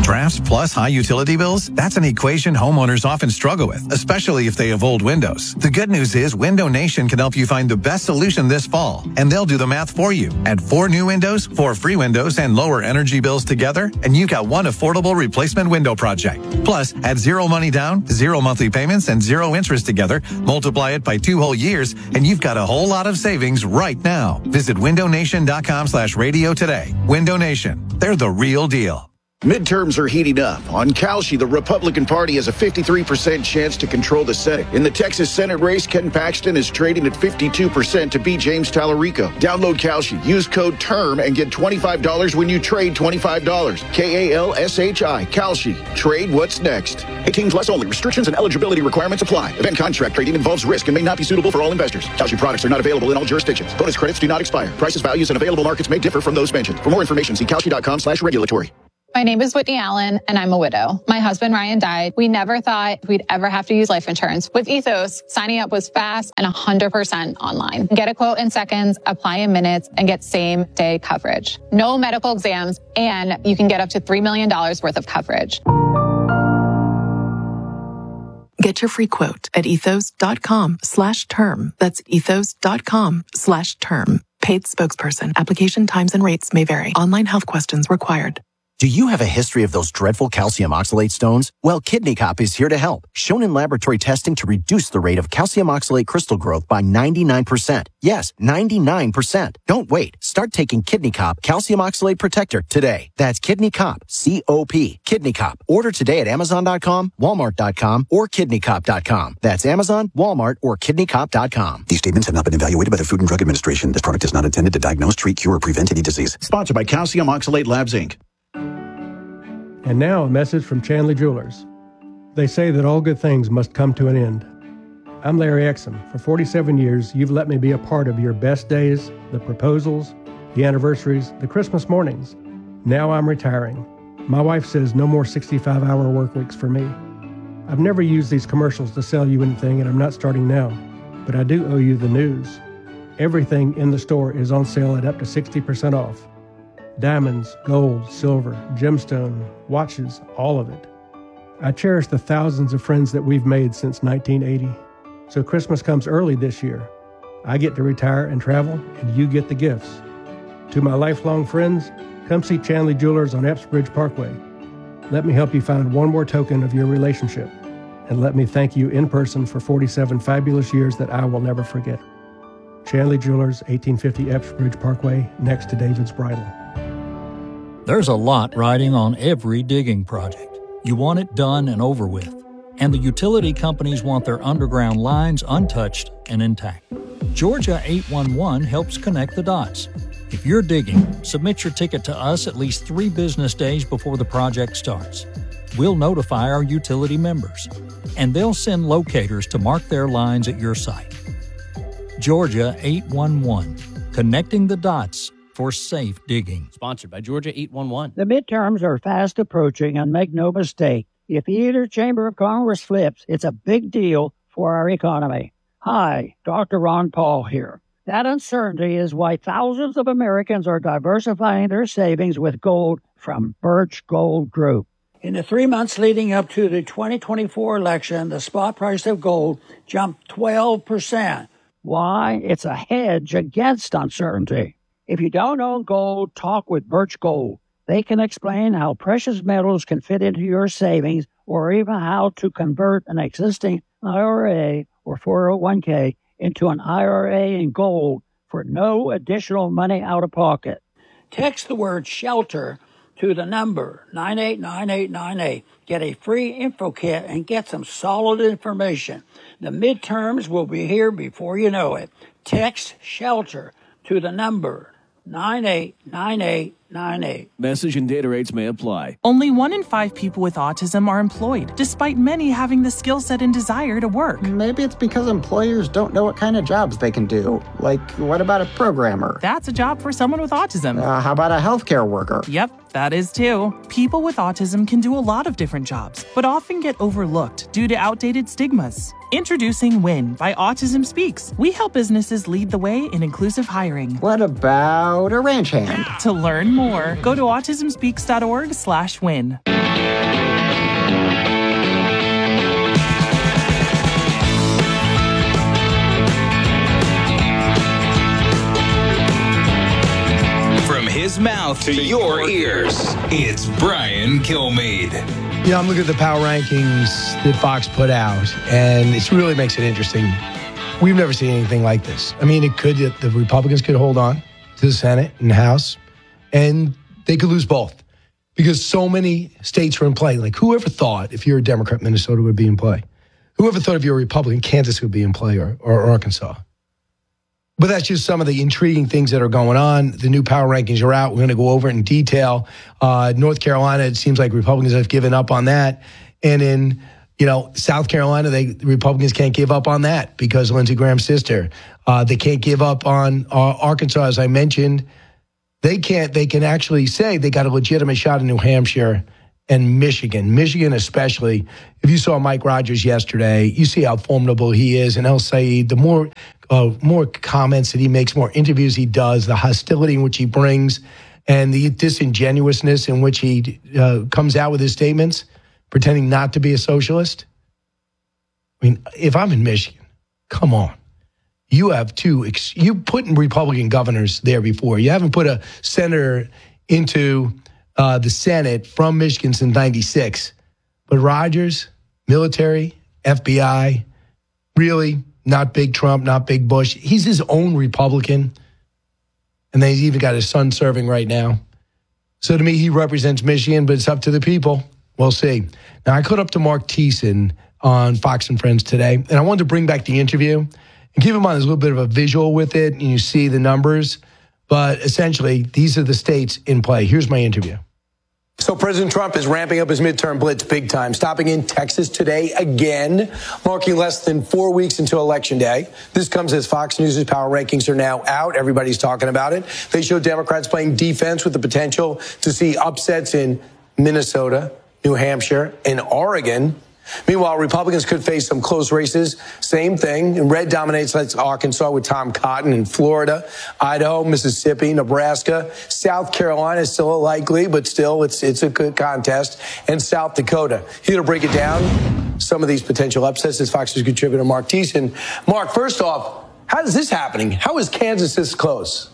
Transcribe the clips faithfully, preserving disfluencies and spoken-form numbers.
Drafts plus high utility bills? That's an equation homeowners often struggle with, especially if they have old windows. The good news is Window Nation can help you find the best solution this fall, and they'll do the math for you. Add four new windows, four free windows, and lower energy bills together, and you've got one affordable replacement window project. Plus, add zero money down, zero monthly payments, and zero interest together, multiply it by two whole years, and you've got a whole lot of savings right now. Visit window nation dot com slash radio today. Window Nation. They're the real deal. Midterms are heating up. On Kalshi, the Republican Party has a fifty-three percent chance to control the Senate. In the Texas Senate race, Ken Paxton is trading at fifty-two percent to beat James Tallarico. Download Kalshi, use code TERM, and get twenty-five dollars when you trade twenty-five dollars. K A L S H I, Kalshi. Trade what's next. eighteen plus only. Restrictions and eligibility requirements apply. Event contract trading involves risk and may not be suitable for all investors. Kalshi products are not available in all jurisdictions. Bonus credits do not expire. Prices, values, and available markets may differ from those mentioned. For more information, see kalshi dot com slash regulatory. My name is Whitney Allen, and I'm a widow. My husband, Ryan, died. We never thought we'd ever have to use life insurance. With Ethos, signing up was fast and one hundred percent online. Get a quote in seconds, apply in minutes, and get same-day coverage. No medical exams, and you can get up to three million dollars worth of coverage. Get your free quote at ethos.com slash term. That's ethos.com slash term. Paid spokesperson. Application times and rates may vary. Online health questions required. Do you have a history of those dreadful calcium oxalate stones? Well, Kidney Cop is here to help. Shown in laboratory testing to reduce the rate of calcium oxalate crystal growth by ninety-nine percent. Yes, ninety-nine percent. Don't wait. Start taking Kidney Cop Calcium Oxalate Protector today. That's Kidney Cop, C O P. Kidney Cop. Order today at amazon dot com, walmart dot com, or kidney cop dot com. That's Amazon, Walmart, or kidney cop dot com. These statements have not been evaluated by the Food and Drug Administration. This product is not intended to diagnose, treat, cure, or prevent any disease. Sponsored by Calcium Oxalate Labs, Incorporated. And now a message from Chandler Jewelers. They say that all good things must come to an end. I'm Larry Exum. For forty-seven years, you've let me be a part of your best days, the proposals, the anniversaries, the Christmas mornings. Now I'm retiring. My wife says no more sixty-five hour work weeks for me. I've never used these commercials to sell you anything, and I'm not starting now. But I do owe you the news. Everything in the store is on sale at up to sixty percent off. Diamonds, gold, silver, gemstone, watches, all of it. I cherish the thousands of friends that we've made since nineteen eighty. So Christmas comes early this year. I get to retire and travel, and you get the gifts. To my lifelong friends, come see Chandler Jewelers on Epps Bridge Parkway. Let me help you find one more token of your relationship, and let me thank you in person for forty-seven fabulous years that I will never forget. Chandler Jewelers, eighteen fifty Epps Bridge Parkway, next to David's Bridal. There's a lot riding on every digging project. You want it done and over with. And the utility companies want their underground lines untouched and intact. Georgia eight one one helps connect the dots. If you're digging, submit your ticket to us at least three business days before the project starts. We'll notify our utility members, and they'll send locators to mark their lines at your site. Georgia eight one one, connecting the dots for safe digging. Sponsored by Georgia eight one one. The midterms are fast approaching, and make no mistake, if either chamber of Congress flips, it's a big deal for our economy. Hi, Doctor Ron Paul here. That uncertainty is why thousands of Americans are diversifying their savings with gold from Birch Gold Group. In the three months leading up to the twenty twenty-four election, the spot price of gold jumped twelve percent. Why? It's a hedge against uncertainty. If you don't own gold, talk with Birch Gold. They can explain how precious metals can fit into your savings, or even how to convert an existing I R A or four oh one k into an I R A in gold for no additional money out of pocket. Text the word SHELTER to the number nine eight nine eight nine eight. Get a free info kit and get some solid information. The midterms will be here before you know it. Text SHELTER to the number nine eight nine eight nine eight. Message and data rates may apply. Only one in five people with autism are employed, despite many having the skill set and desire to work. Maybe it's because employers don't know what kind of jobs they can do. Like, what about a programmer? That's a job for someone with autism. Uh, how about a healthcare worker? Yep, that is too. People with autism can do a lot of different jobs, but often get overlooked due to outdated stigmas. Introducing WIN by Autism Speaks. We help businesses lead the way in inclusive hiring. What about a ranch hand? To learn more, go to autism speaks dot org slash win. his mouth to your ears. It's Brian Kilmeade. You know, I'm looking at the power rankings that Fox put out, and it really makes it interesting. We've never seen anything like this. I mean, it could, the Republicans could hold on to the Senate and the House, and they could lose both because so many states are in play. Like, whoever thought if you're a Democrat, Minnesota would be in play? Whoever thought if you're a Republican, Kansas would be in play, or, or Arkansas? But that's just some of the intriguing things that are going on. The new power rankings are out. We're going to go over it in detail. Uh, North Carolina, it seems like Republicans have given up on that. And in, you know, South Carolina, they the Republicans can't give up on that because Lindsey Graham's sister. Uh, they can't give up on uh, Arkansas, as I mentioned. They can't. They can actually say they got a legitimate shot in New Hampshire and Michigan. Michigan especially. If you saw Mike Rogers yesterday, you see how formidable he is. And El Sayed, the more uh, more comments that he makes, more interviews he does, the hostility in which he brings, and the disingenuousness in which he uh, comes out with his statements, pretending not to be a socialist. I mean, if I'm in Michigan, come on. You have two, ex- you put Republican governors there before. You haven't put a senator into uh, the Senate from Michigan since ninety-six. But Rogers, military, F B I, really not big Trump, not big Bush. He's his own Republican. And then he's even got his son serving right now. So to me, he represents Michigan, but it's up to the people. We'll see. Now, I caught up to Mark Thiessen on Fox and Friends today, and I wanted to bring back the interview. And keep in mind, there's a little bit of a visual with it, and you see the numbers. But essentially, these are the states in play. Here's my interview. So President Trump is ramping up his midterm blitz big time, stopping in Texas today again, marking less than four weeks until Election Day. This comes as Fox News' power rankings are now out. Everybody's talking about it. They show Democrats playing defense with the potential to see upsets in Minnesota, New Hampshire, and Oregon. Meanwhile, Republicans could face some close races. Same thing. Red dominates Arkansas with Tom Cotton in Florida, Idaho, Mississippi, Nebraska. South Carolina is still likely, but still it's it's a good contest. And South Dakota. Here to break it down, some of these potential upsets is Fox News contributor Mark Thiessen. Mark, first off, how is this happening? How is Kansas this close?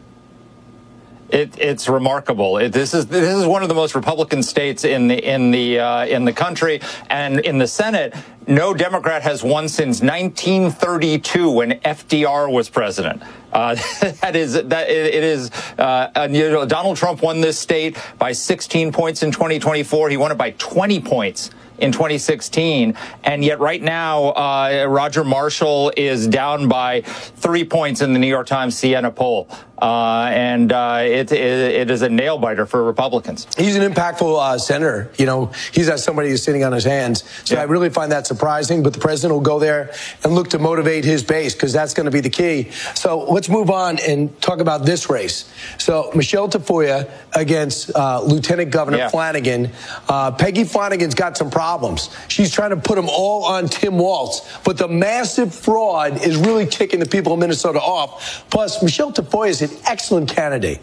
It, it's remarkable. It, this is this is one of the most Republican states in the in the uh, in the country, and in the Senate, no Democrat has won since nineteen thirty-two, when F D R was president. Uh, that is that it, it is. Uh, and, you know, Donald Trump won this state by sixteen points in twenty twenty-four. He won it by twenty points in twenty sixteen, and yet right now uh, Roger Marshall is down by three points in the New York Times Siena poll, uh, and uh, it, it it is a nail biter for Republicans. He's an impactful uh, senator. You know, he's not somebody who's sitting on his hands. So yeah. I really find that surprising. But the president will go there and look to motivate his base, because that's going to be the key. So let's move on and talk about this race. So Michelle Tafoya against uh, Lieutenant Governor yeah. Flanagan. Uh, Peggy Flanagan's got some problems. Problems. She's trying to put them all on Tim Walz, but the massive fraud is really ticking the people of Minnesota off. Plus, Michelle Tafoya is an excellent candidate.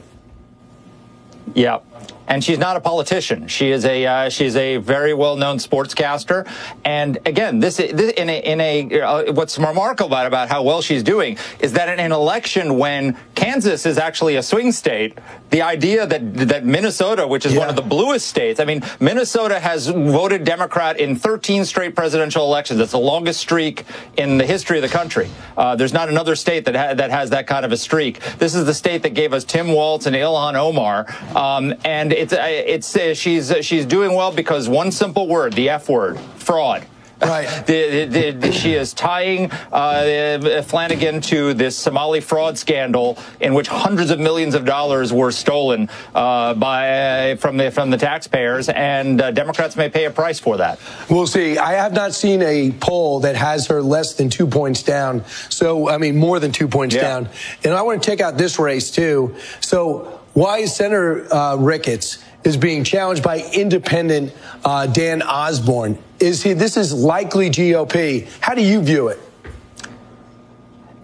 Yeah. And she's not a politician. She is a uh, she's a very well-known sportscaster. And again, this, this in a in a uh, what's remarkable about, about how well she's doing is that in an election when Kansas is actually a swing state, the idea that that Minnesota, which is yeah. one of the bluest states, I mean, Minnesota has voted Democrat in thirteen straight presidential elections. It's the longest streak in the history of the country. Uh, there's not another state that ha- that has that kind of a streak. This is the state that gave us Tim Walz and Ilhan Omar, um, and It's it's uh, she's uh, she's doing well because one simple word, the F word, fraud. Right. the, the, the, she is tying uh, Flanagan to this Somali fraud scandal in which hundreds of millions of dollars were stolen uh, by uh, from the from the taxpayers, and uh, Democrats may pay a price for that. We'll see. I have not seen a poll that has her less than two points down. So I mean, more than two points yeah. down. And I want to take out this race too. So why is Senator uh, Ricketts is being challenged by independent uh, Dan Osborne? Is he? This is likely G O P. How do you view it?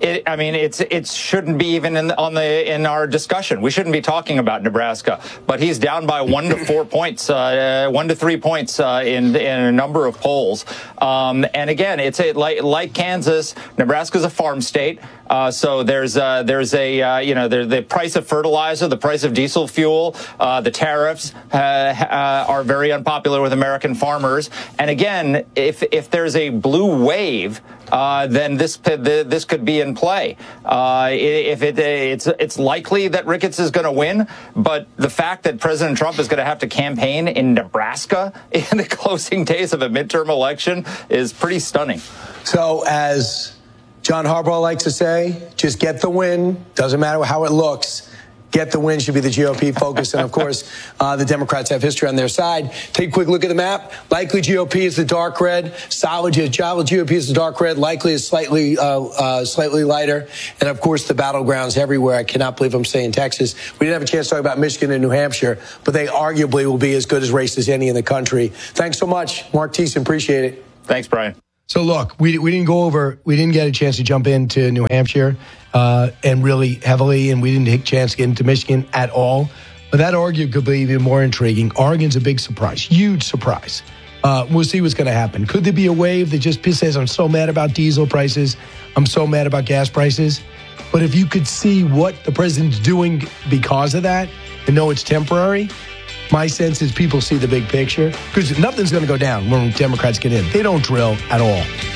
it, I mean, it's it shouldn't be even in on the in our discussion. We shouldn't be talking about Nebraska, but he's down by one to four points, uh, one to three points uh, in in a number of polls. Um, and again, it's a like like Kansas, Nebraska's a farm state. Uh, so there's uh, there's a uh, you know the, the price of fertilizer, the price of diesel fuel, uh, the tariffs uh, uh, are very unpopular with American farmers. And again, if if there's a blue wave, uh, then this this could be in play. Uh, if it it's it's likely that Ricketts is going to win, but the fact that President Trump is going to have to campaign in Nebraska in the closing days of a midterm election is pretty stunning. So as John Harbaugh likes to say, just get the win. Doesn't matter how it looks. Get the win should be the G O P focus. And, of course, uh, the Democrats have history on their side. Take a quick look at the map. Likely G O P is the dark red. Solid G O P is the dark red. Likely is slightly uh, uh, slightly lighter. And, of course, the battlegrounds everywhere. I cannot believe I'm saying Texas. We didn't have a chance to talk about Michigan and New Hampshire, but they arguably will be as good as race as any in the country. Thanks so much, Mark Thiessen. Appreciate it. Thanks, Brian. So, look, we we didn't go over, we didn't get a chance to jump into New Hampshire uh, and really heavily, and we didn't take a chance to get into Michigan at all. But that arguably could be even more intriguing. Oregon's a big surprise, huge surprise. Uh, we'll see what's going to happen. Could there be a wave that just says, I'm so mad about diesel prices, I'm so mad about gas prices? But if you could see what the president's doing because of that and know it's temporary, my sense is people see the big picture because nothing's going to go down when Democrats get in. They don't drill at all.